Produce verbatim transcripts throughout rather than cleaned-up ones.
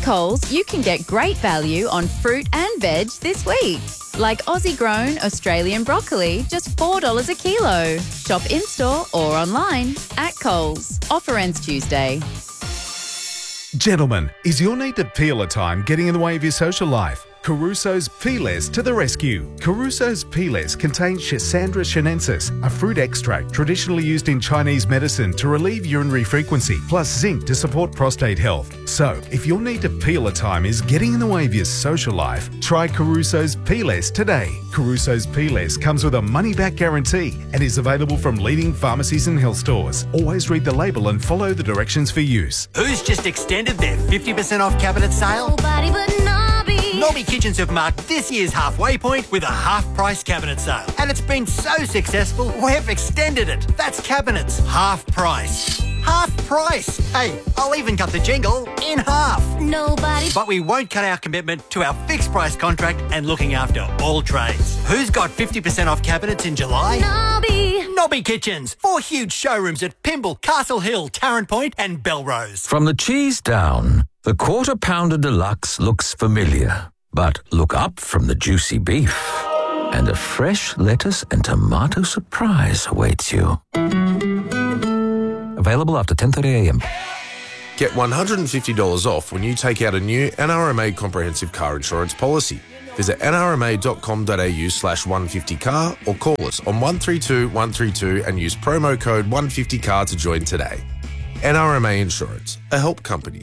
Coles, you can get great value on fruit and veg this week. Like Aussie-grown Australian broccoli, just four dollars a kilo. Shop in-store or online at Coles. Offer ends Tuesday. Gentlemen, is your need to peel a time getting in the way of your social life? Caruso's Peelers to the rescue. Caruso's Peelers contains Schisandra chinensis, a fruit extract traditionally used in Chinese medicine to relieve urinary frequency, plus zinc to support prostate health. So, if your need to peel a time is getting in the way of your social life, try Caruso's Peelers today. Caruso's Peelers comes with a money-back guarantee and is available from leading pharmacies and health stores. Always read the label and follow the directions for use. Who's just extended their fifty percent off cabinet sale? Nobody but Nobby. Nobby Kitchens have marked this year's halfway point with a half-price cabinet sale. And it's been so successful, we've extended it. That's cabinets, half price. Half price. Hey, I'll even cut the jingle in half. Nobody. But we won't cut our commitment to our fixed price contract and looking after all trades. Who's got fifty percent off cabinets in July? Nobby. Nobby Kitchens. Four huge showrooms at Pymble, Castle Hill, Tarrant Point and Belrose. From the cheese down, the Quarter Pounder Deluxe looks familiar. But look up from the juicy beef, and a fresh lettuce and tomato surprise awaits you. Available after ten thirty a m. Get one hundred fifty dollars off when you take out a new N R M A comprehensive car insurance policy. Visit nrma.com.au slash 150car or call us on one three two one three two and use promo code one fifty car to join today. N R M A Insurance, a help company.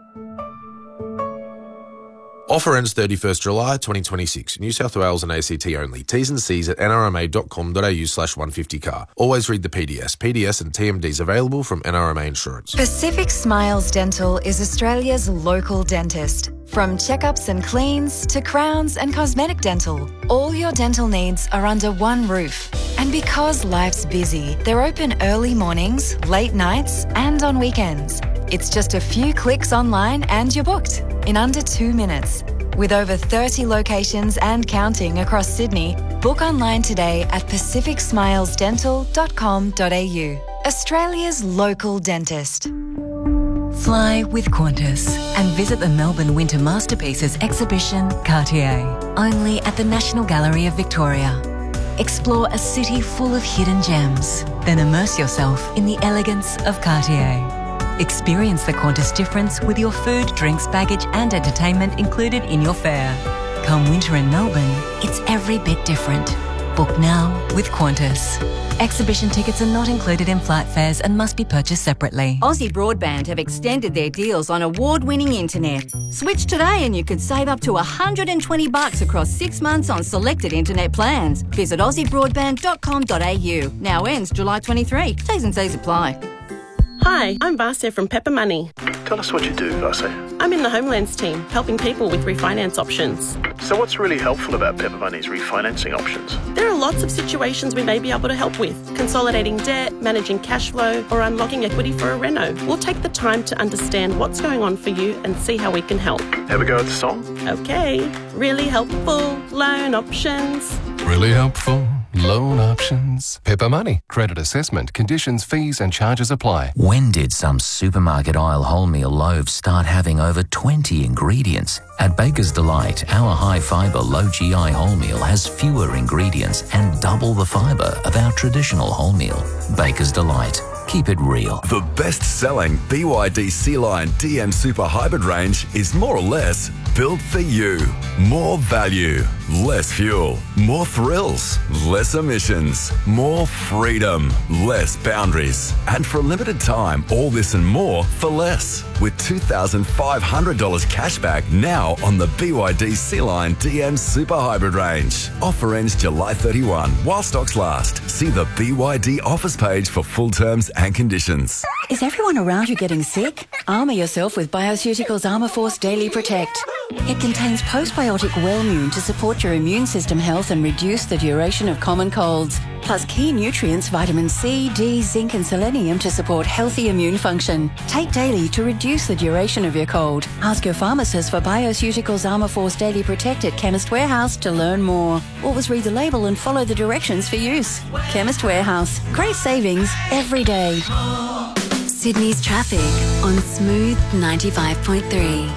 Offer ends thirty-first July twenty twenty-six. New South Wales and A C T only. T's and C's at nrma.com.au slash 150car. Always read the P D S. P D S and T M Ds available from N R M A Insurance. Pacific Smiles Dental is Australia's local dentist. From checkups and cleans to crowns and cosmetic dental, all your dental needs are under one roof. And because life's busy, they're open early mornings, late nights, and on weekends. It's just a few clicks online and you're booked in under two minutes. With over thirty locations and counting across Sydney, book online today at pacific smiles dental dot com dot a u. Australia's local dentist. Fly with Qantas and visit the Melbourne Winter Masterpieces exhibition Cartier, only at the National Gallery of Victoria. Explore a city full of hidden gems, then immerse yourself in the elegance of Cartier. Experience the Qantas difference with your food, drinks, baggage and entertainment included in your fare. Come winter in Melbourne, it's every bit different. Book now with Qantas. Exhibition tickets are not included in flight fares and must be purchased separately. Aussie Broadband have extended their deals on award-winning internet. Switch today and you could save up to one hundred twenty bucks across six months on selected internet plans. Visit aussie broadband dot com dot a u. Now ends July twenty-third. T's and C's apply. Hi, I'm Vasya from Pepper Money. Tell us what you do, Vasya. I'm in the Homelands team, helping people with refinance options. So what's really helpful about Pepper Money's refinancing options? There are lots of situations we may be able to help with. Consolidating debt, managing cash flow, or unlocking equity for a reno. We'll take the time to understand what's going on for you and see how we can help. Have a go at the song? Okay. Really helpful loan options. Really helpful loan options. Pepper Money. Credit assessment, conditions, fees and charges apply. When did some supermarket aisle wholemeal loaves start having over twenty ingredients? At Baker's Delight, our high-fibre, low-G I wholemeal has fewer ingredients and double the fibre of our traditional wholemeal. Baker's Delight. Keep it real. The best-selling B Y D Sea-Line D M Super Hybrid range is more or less built for you. More value, less fuel, more thrills, less emissions, more freedom, less boundaries. And for a limited time, all this and more for less. With two thousand five hundred dollars cashback now on the B Y D Sea-Line D M Super Hybrid range. Offer ends July thirty-first while stocks last. See the B Y D offers page for full terms and conditions. Is everyone around you getting sick? Armour yourself with Bioceuticals Armour Force Daily Protect. It contains postbiotic Wellmune to support your immune system health and reduce the duration of common colds. Plus key nutrients, vitamin C, D, zinc and selenium to support healthy immune function. Take daily to reduce the duration of your cold. Ask your pharmacist for Bioceuticals Armour Force Daily Protect at Chemist Warehouse to learn more. Always read the label and follow the directions for use. Chemist Warehouse. Great savings every day. Sydney's traffic on Smooth ninety-five point three.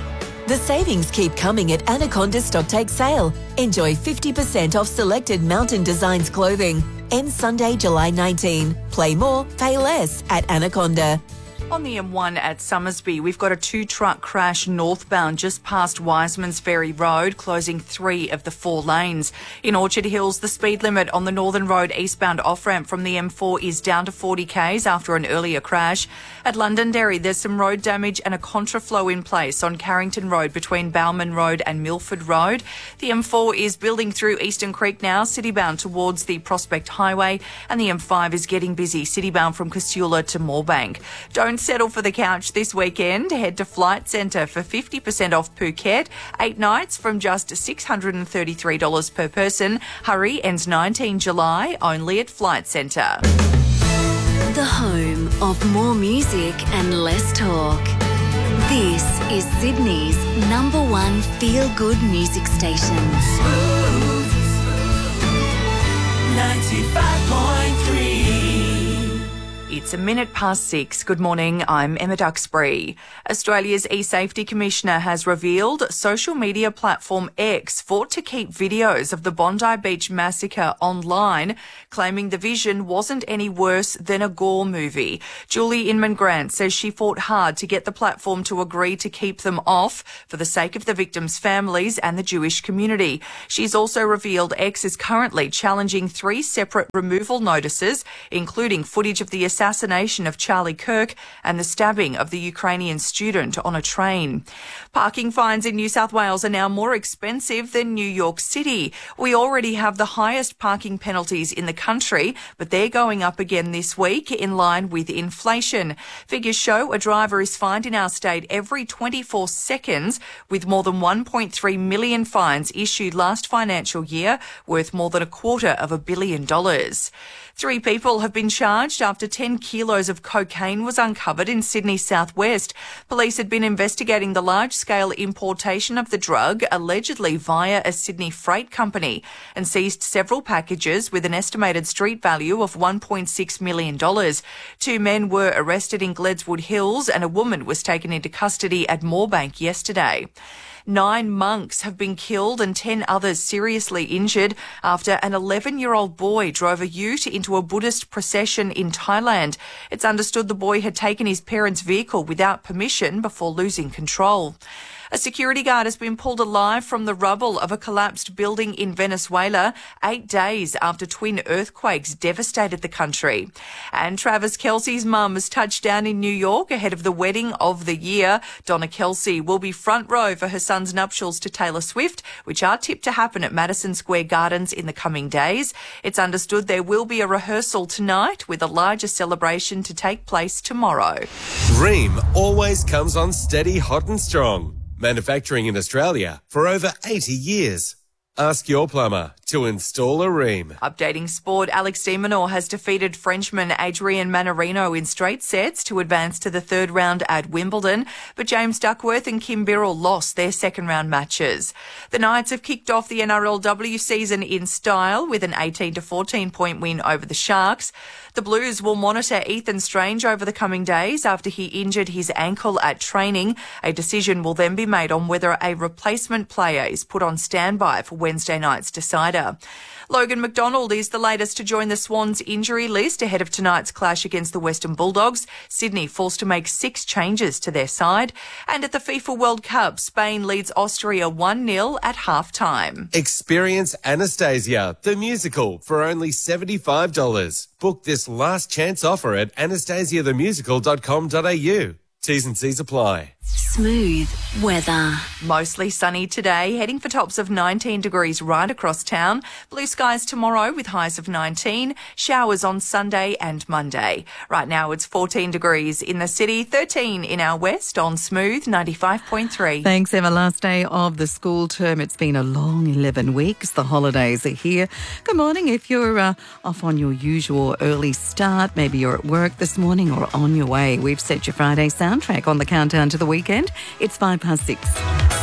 The savings keep coming at Anaconda's Stocktake sale. Enjoy fifty percent off selected Mountain Designs clothing. Ends Sunday, July nineteenth. Play more, pay less at Anaconda. On the M one at Summersby, we've got a two-truck crash northbound just past Wiseman's Ferry Road, closing three of the four lanes. In Orchard Hills, the speed limit on the Northern Road eastbound off-ramp from the M four is down to forty kays after an earlier crash. At Londonderry, there's some road damage and a contraflow in place on Carrington Road between Bowman Road and Milford Road. The M four is building through Eastern Creek now, citybound towards the Prospect Highway, and the M five is getting busy, citybound from Casula to Moorebank. Don't settle for the couch this weekend. Head to Flight Centre for fifty percent off Phuket. Eight nights from just six hundred thirty-three dollars per person. Hurry, ends nineteenth July, only at Flight Centre. The home of more music and less talk. This is Sydney's number one feel-good music station. ninety-five point three. It's a minute past six. Good morning, I'm Emma Duxbury. Australia's e-safety commissioner has revealed social media platform X fought to keep videos of the Bondi Beach massacre online, claiming the vision wasn't any worse than a gore movie. Julie Inman-Grant says she fought hard to get the platform to agree to keep them off for the sake of the victims' families and the Jewish community. She's also revealed X is currently challenging three separate removal notices, including footage of the assassination assassination of Charlie Kirk and the stabbing of the Ukrainian student on a train. Parking fines in New South Wales are now more expensive than New York City. We already have the highest parking penalties in the country, but they're going up again this week in line with inflation. Figures show a driver is fined in our state every twenty-four seconds, with more than one point three million fines issued last financial year, worth more than a quarter of a billion dollars. Three people have been charged after ten kilos of cocaine was uncovered in Sydney's southwest. Police had been investigating the large-scale importation of the drug, allegedly via a Sydney freight company, and seized several packages with an estimated street value of one point six million dollars. Two men were arrested in Gledswood Hills and a woman was taken into custody at Moorebank yesterday. Nine monks have been killed and ten others seriously injured after an eleven-year-old boy drove a ute into a Buddhist procession in Thailand. It's understood the boy had taken his parents' vehicle without permission before losing control. A security guard has been pulled alive from the rubble of a collapsed building in Venezuela eight days after twin earthquakes devastated the country. And Travis Kelce's mum has touched down in New York ahead of the wedding of the year. Donna Kelce will be front row for her son's nuptials to Taylor Swift, which are tipped to happen at Madison Square Gardens in the coming days. It's understood there will be a rehearsal tonight with a larger celebration to take place tomorrow. Rheem always comes on steady, hot and strong. Manufacturing in Australia for over eighty years. Ask your plumber to install a Rheem. Updating sport, Alex de Minaur has defeated Frenchman Adrian Manarino in straight sets to advance to the third round at Wimbledon, but James Duckworth and Kim Birrell lost their second round matches. The Knights have kicked off the N R L W season in style with an eighteen to fourteen point win over the Sharks. The Blues will monitor Ethan Strange over the coming days after he injured his ankle at training. A decision will then be made on whether a replacement player is put on standby for Wednesday night's decider. Logan McDonald is the latest to join the Swans injury list ahead of tonight's clash against the Western Bulldogs. Sydney forced to make six changes to their side. And at the FIFA World Cup, Spain leads Austria one nil at half-time. Experience Anastasia, the musical, for only seventy-five dollars. Book this last chance offer at anastasia the musical dot com dot a u. T's and C's apply. Smooth weather. Mostly sunny today, heading for tops of nineteen degrees right across town. Blue skies tomorrow with highs of nineteen. Showers on Sunday and Monday. Right now it's fourteen degrees in the city, thirteen in our west on Smooth ninety-five point three. Thanks, Emma. Last day of the school term. It's been a long eleven weeks. The holidays are here. Good morning. If you're uh, off on your usual early start, maybe you're at work this morning or on your way, we've set your Friday soundtrack on the countdown to the weekend. It's five past six.